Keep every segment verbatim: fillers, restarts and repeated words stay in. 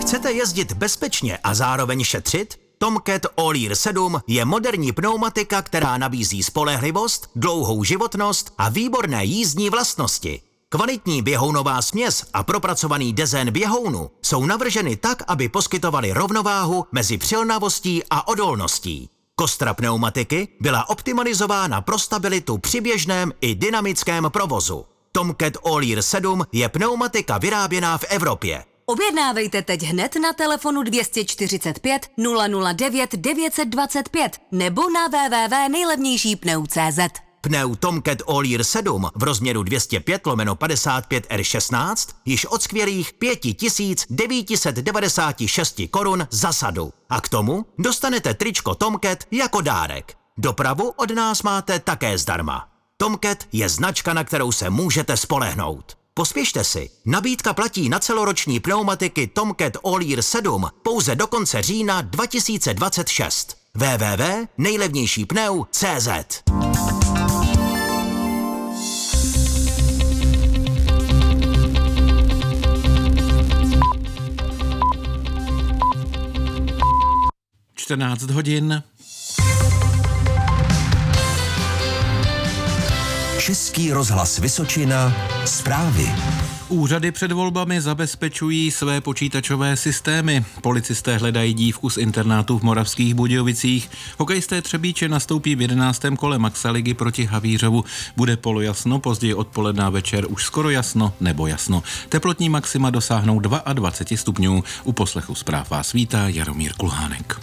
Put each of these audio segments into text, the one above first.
Chcete jezdit bezpečně a zároveň šetřit? Tomcat All-Year sedm je moderní pneumatika, která nabízí spolehlivost, dlouhou životnost a výborné jízdní vlastnosti. Kvalitní běhounová směs a propracovaný dezén běhounu jsou navrženy tak, aby poskytovaly rovnováhu mezi přilnavostí a odolností. Kostra pneumatiky byla optimalizována pro stabilitu při běžném i dynamickém provozu. Tomcat All-Year sedm je pneumatika vyráběná v Evropě. Objednávejte teď hned na telefonu dvě stě čtyřicet pět nula nula devět devět dvacet pět nebo na w w w tečka nejlevnější pneu tečka cé zet. Pneu Tomcat All-Year sedm v rozměru dvě stě pět lomeno padesát pět R šestnáct již od skvělých pět tisíc devět set devadesát šest korun za sadu. A k tomu dostanete tričko Tomcat jako dárek. Dopravu od nás máte také zdarma. Tomcat je značka, na kterou se můžete spolehnout. Pospěšte si, nabídka platí na celoroční pneumatiky Tomcat All-Year sedm pouze do konce října dva tisíce dvacet šest. w w w tečka nejlevnější pneu tečka cé zet. čtrnáct hodin. Český rozhlas Vysočina. Zprávy. Úřady před volbami zabezpečují své počítačové systémy. Policisté hledají dívku z internátu v Moravských Budějovicích. Hokejisté Třebíče nastoupí v jedenáctém kole Maxaligy proti Havířovu. Bude polojasno, později odpoledne večer už skoro jasno nebo jasno. Teplotní maxima dosáhnou dvacet dva stupňů. U poslechu zpráv vás vítá Jaromír Kulhánek.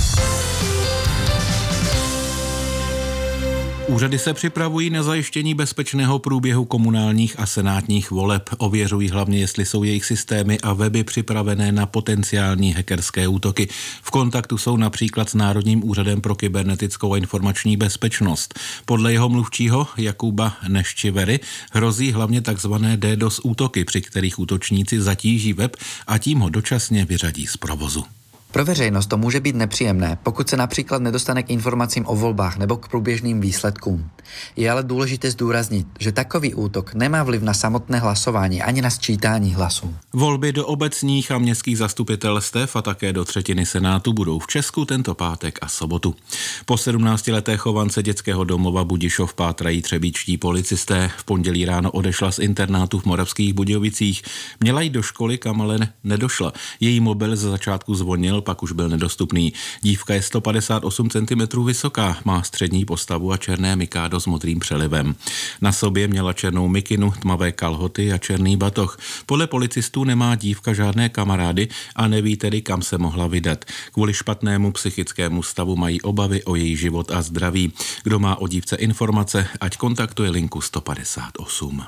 Úřady se připravují na zajištění bezpečného průběhu komunálních a senátních voleb. Ověřují hlavně, jestli jsou jejich systémy a weby připravené na potenciální hackerské útoky. V kontaktu jsou například s Národním úřadem pro kybernetickou a informační bezpečnost. Podle jeho mluvčího Jakuba Neščivery hrozí hlavně takzvané DDoS útoky, při kterých útočníci zatíží web a tím ho dočasně vyřadí z provozu. Pro veřejnost to může být nepříjemné, pokud se například nedostane k informacím o volbách nebo k průběžným výsledkům. Je ale důležité zdůraznit, že takový útok nemá vliv na samotné hlasování ani na sčítání hlasů. Volby do obecních a městských zastupitelstev a také do třetiny senátu budou v Česku tento pátek a sobotu. Po sedmnáctileté chovance dětského domova Budišov pátrají třebíčtí policisté. V pondělí ráno odešla z internátu v Moravských Budějovicích. Měla jít do školy, kam ale nedošla. Její mobil ze začátku zvonil, pak už byl nedostupný. Dívka je sto padesát osm centimetrů vysoká, má střední postavu a černé mikádo s modrým přelivem. Na sobě měla černou mikinu, tmavé kalhoty a černý batoh. Podle policistů nemá dívka žádné kamarády a neví tedy, kam se mohla vydat. Kvůli špatnému psychickému stavu mají obavy o její život a zdraví. Kdo má o dívce informace, ať kontaktuje linku sto padesát osm.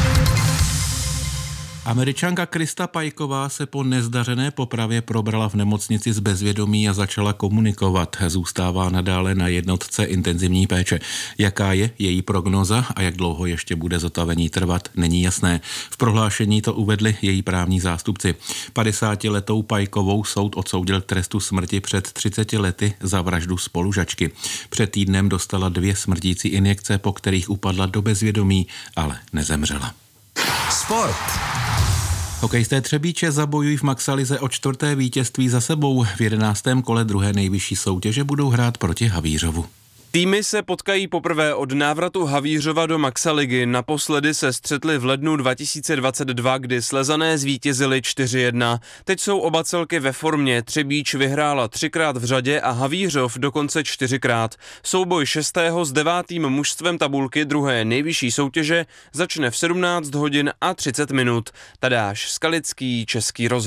Američanka Krista Pajková se po nezdařené popravě probrala v nemocnici z bezvědomí a začala komunikovat. Zůstává nadále na jednotce intenzivní péče. Jaká je její prognoza a jak dlouho ještě bude zotavení trvat, není jasné. V prohlášení to uvedli její právní zástupci. padesátiletou Pajkovou soud odsoudil k trestu smrti před třiceti lety za vraždu spolužačky. Před týdnem dostala dvě smrtící injekce, po kterých upadla do bezvědomí, ale nezemřela. Sport. Hokejisté Třebíče zabojují v Maxalize o čtvrté vítězství za sebou. V jedenáctém kole druhé nejvyšší soutěže budou hrát proti Havířovu. Týmy se potkají poprvé od návratu Havířova do Maxaligy. Naposledy se střetli v lednu dva tisíce dvacet dva, kdy Slezané zvítězili čtyři jedna. Teď jsou oba celky ve formě. Třebíč vyhrála třikrát v řadě a Havířov dokonce čtyřikrát. Souboj šestého s devátým mužstvem tabulky druhé nejvyšší soutěže začne v sedmnáct hodin a třicet minut. Tadáš Skalický, Český rozhlas.